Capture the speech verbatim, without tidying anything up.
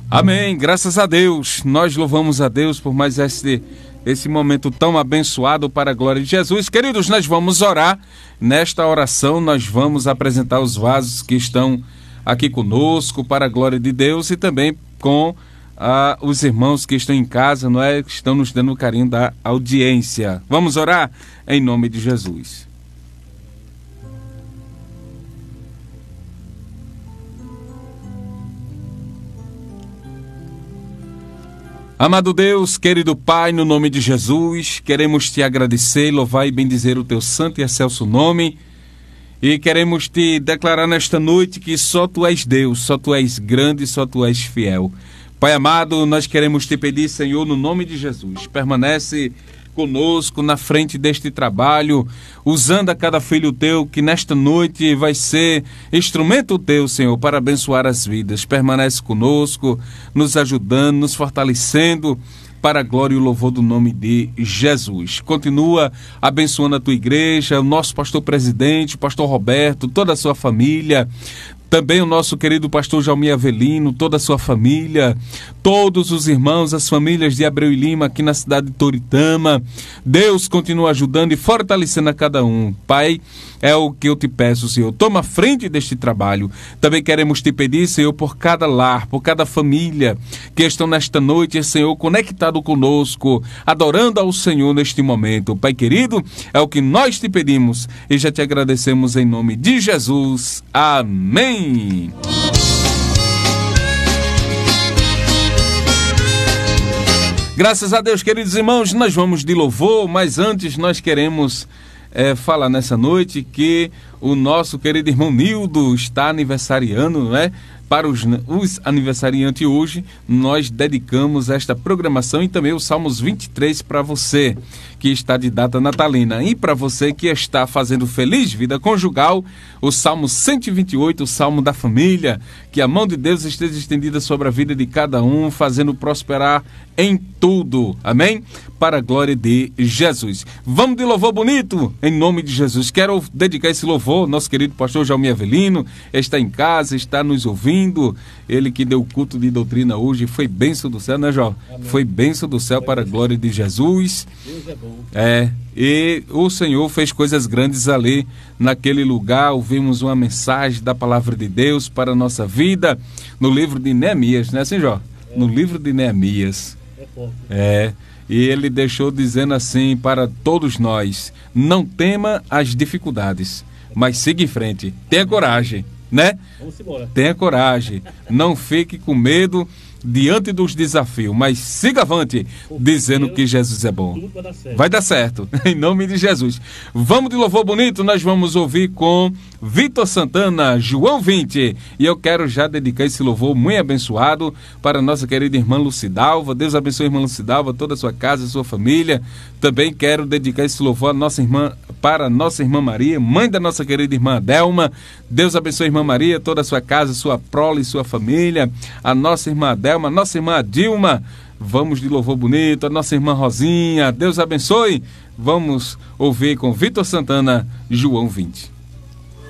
Amém, graças a Deus. Nós louvamos a Deus por mais esse, esse momento tão abençoado para a glória de Jesus. Queridos, nós vamos orar. Nesta oração nós vamos apresentar os vasos que estão aqui conosco para a glória de Deus e também com ah, os irmãos que estão em casa, não é? Que estão nos dando o carinho da audiência. Vamos orar em nome de Jesus. Amado Deus, querido Pai, no nome de Jesus, queremos te agradecer, louvar e bendizer o teu santo e excelso nome. E queremos te declarar nesta noite que só tu és Deus, só tu és grande, só tu és fiel. Pai amado, nós queremos te pedir, Senhor, no nome de Jesus, permanece conosco na frente deste trabalho, usando a cada filho teu que nesta noite vai ser instrumento teu, Senhor, para abençoar as vidas. Permanece conosco, nos ajudando, nos fortalecendo para a glória e o louvor do nome de Jesus. Continua abençoando a tua igreja, o nosso pastor presidente, o pastor Roberto, toda a sua família. Também o nosso querido pastor Jaumir Avelino, toda a sua família, todos os irmãos, as famílias de Abreu e Lima aqui na cidade de Toritama. Deus continua ajudando e fortalecendo a cada um. Pai, é o que eu te peço, Senhor. Toma a frente deste trabalho. Também queremos te pedir, Senhor, por cada lar, por cada família que estão nesta noite, Senhor, conectado conosco, adorando ao Senhor neste momento. Pai querido, é o que nós te pedimos e já te agradecemos em nome de Jesus. Amém. Graças a Deus, queridos irmãos, nós vamos de louvor, mas antes nós queremos é, falar nessa noite que o nosso querido irmão Nildo está aniversariando, não é? Para os, os aniversariantes hoje, nós dedicamos esta programação e também o Salmos vinte e três para você que está de data natalina. E para você que está fazendo feliz vida conjugal, o Salmo cento e vinte e oito, o Salmo da família. Que a mão de Deus esteja estendida sobre a vida de cada um, fazendo prosperar em tudo. Amém? Para a glória de Jesus. Vamos de louvor bonito, em nome de Jesus. Quero dedicar esse louvor, nosso querido pastor Jaumir Avelino, está em casa, está nos ouvindo. Ele que deu culto de doutrina hoje, foi bênção do céu, né, Jó? Amém. Foi bênção do céu para a glória de Jesus. Deus é bom. É, e o Senhor fez coisas grandes ali naquele lugar. Ouvimos uma mensagem da palavra de Deus para a nossa vida no livro de Neemias, né, Senhor? É. No livro de Neemias. É forte. É, e ele deixou dizendo assim para todos nós: não tema as dificuldades, mas siga em frente, tenha coragem, né? Vamos embora. Tenha coragem, não fique com medo diante dos desafios, mas siga avante, dizendo que Jesus é bom. Tudo vai dar certo. Vai dar certo, em nome de Jesus. Vamos de louvor bonito, nós vamos ouvir com Vitor Santana, João vinte. E eu quero já dedicar esse louvor muito abençoado para a nossa querida irmã Lucidalva. Deus abençoe a irmã Lucidalva, toda a sua casa, a sua família. Também quero dedicar esse louvor à nossa irmã, para a nossa irmã Maria, mãe da nossa querida irmã Adelma. Deus abençoe a irmã Maria, toda a sua casa, sua prole e sua família. A nossa irmã Adelma, a nossa irmã Dilma. Vamos de louvor bonito, a nossa irmã Rosinha. Deus abençoe. Vamos ouvir com Vitor Santana, João vinte.